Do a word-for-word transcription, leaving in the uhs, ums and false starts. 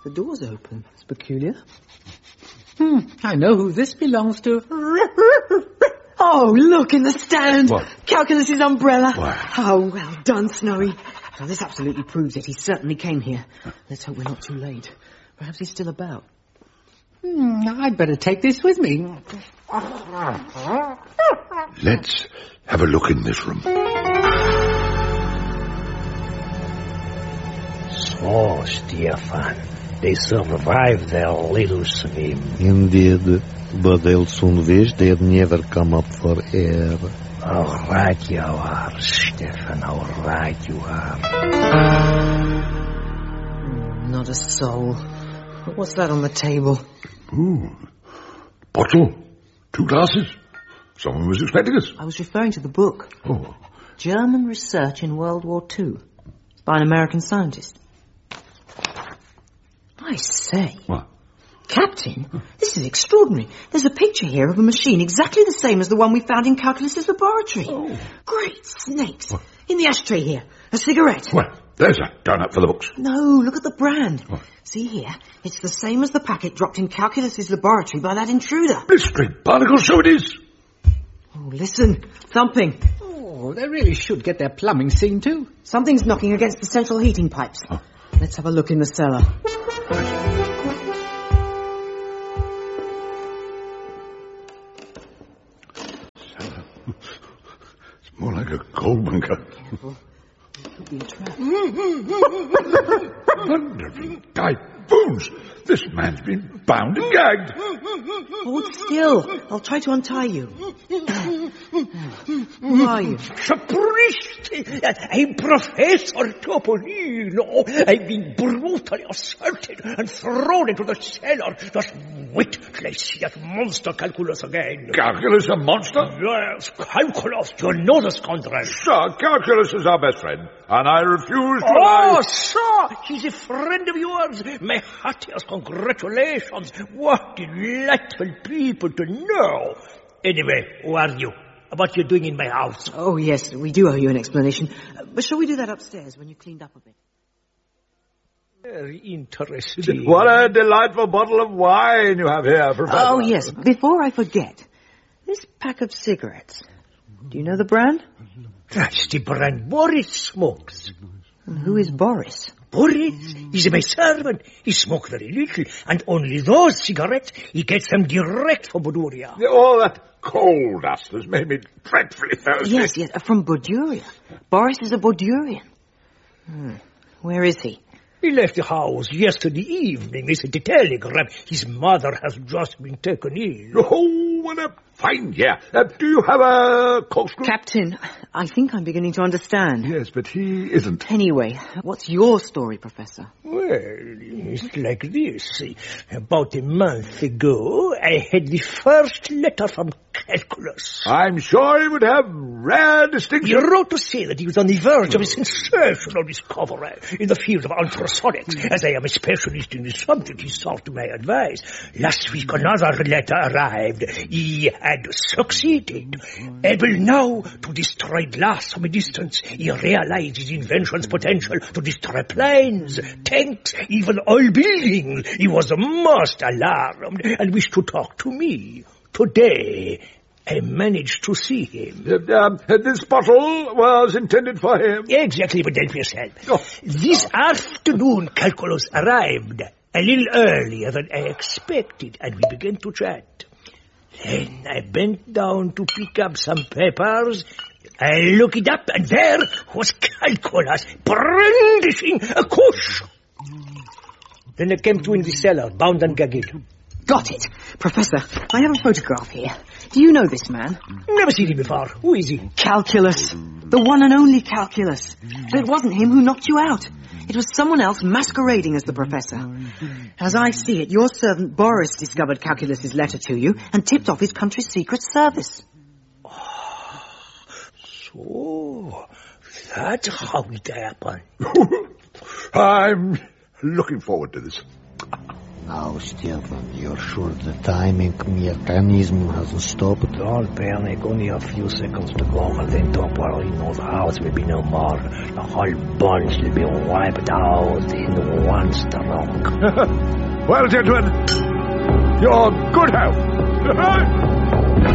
The door's open. It's peculiar. Hmm, I know who this belongs to. Oh, look in the stand. What? Calculus's umbrella. What? Oh, well done, Snowy. Now, this absolutely proves it. He certainly came here. Let's hope we're not too late. Perhaps he's still about. Hmm, I'd better take this with me. Let's have a look in this room. So, Stefan, they survived their little swim. Indeed, but they'll soon wish they'd never come up for air. All right you are, Stefan, all right you are. Not a soul. What's that on the table? Ooh. Bottle. Two glasses. Someone was expecting us. I was referring to the book. Oh. German Research in World War Two. By an American scientist. I say. What? Captain, this is extraordinary. There's a picture here of a machine exactly the same as the one we found in Calculus's laboratory. Oh. Great snakes. What? In the ashtray here. A cigarette. Well, there's a donut for the books. No, look at the brand. What? See here, it's the same as the packet dropped in Calculus's laboratory by that intruder. Blistering barnacles, so it is. Oh, listen. Thumping. Oh, they really should get their plumbing seen too. Something's knocking against the central heating pipes. Oh. Let's have a look in the cellar. It's more like a coal bunker. Careful. It could be a trap. Wonderful typhoons. This man's been bound and gagged. Hold still. I'll try to untie you. Who are you? Sapristi! I'm Professor Topolino. I've been brutally assaulted and thrown into the cellar. Just wait till I see that monster Calculus again. Calculus a monster? Yes, Calculus. You know the scoundrel. Sir, Calculus is our best friend, and I refuse to Oh, allow... sir, he's a friend of yours. My heartiest congratulations. What delightful people to know. Anyway, who are you? What you doing in my house? Oh, yes, we do owe you an explanation. Uh, but shall we do that upstairs when you've cleaned up a bit? Very interesting. What a delightful bottle of wine you have here, Professor. Oh, yes. Before I forget, this pack of cigarettes, do you know the brand? That's the brand Boris smokes. And who is Boris? Boris, he's my servant. He smokes very little, and only those cigarettes, he gets them direct from Buduria. All that coal dust has made me dreadfully thirsty. Yes, yes, from Borduria. Boris is a Bordurian. Hmm. Where is he? He left the house yesterday evening. They sent a telegram. His mother has just been taken ill. Oh, what a fine year. Uh, do you have a corkscrew? Captain, I think I'm beginning to understand. Yes, but he isn't. Anyway, what's your story, Professor? Well, it's like this. About a month ago, I had the first letter from Calculus. I'm sure he would have rare distinction. He wrote to say that he was on the verge of a sensational discovery in the field of ultrasonics. As I am a specialist in the subject, he sought my advice. Last week, another letter arrived. He had succeeded. Able now to destroy glass from a distance, he realized his invention's potential to destroy planes, tanks, even oil buildings. He was most alarmed and wished to talk to me. Today, I managed to see him. Uh, um, this bottle was intended for him. Exactly, but help yourself. Oh. This afternoon, Calculus arrived a little earlier than I expected, and we began to chat. Then I bent down to pick up some papers. I looked it up, and there was Calculus brandishing a kush. Then I came to in the cellar, bound and gagged. Got it. Professor, I have a photograph here. Do you know this man? Never seen him before. Who is he? Calculus. The one and only Calculus. But it wasn't him who knocked you out. It was someone else masquerading as the professor. As I see it, your servant Boris discovered Calculus's letter to you and tipped off his country's secret service. Oh, so, that's how it happened. I'm looking forward to this. Now, Stefan, you're sure the timing mechanism hasn't stopped? Don't panic, only a few seconds to go, and then don't worry, no, the house will be no more. The whole bunch will be wiped out in one Mister Rogue. Well, gentlemen, your good health.